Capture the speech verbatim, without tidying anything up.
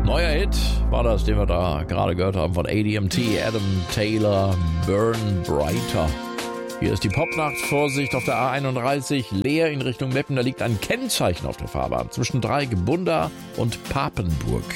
Neuer Hit war das, den wir da gerade gehört haben von A D M T, Adam Taylor, Burn Brighter. Hier ist die Popnacht, Vorsicht auf der A einunddreißig, leer in Richtung Meppen, da liegt ein Kennzeichen auf der Fahrbahn zwischen Dreieck, Bunda und Papenburg.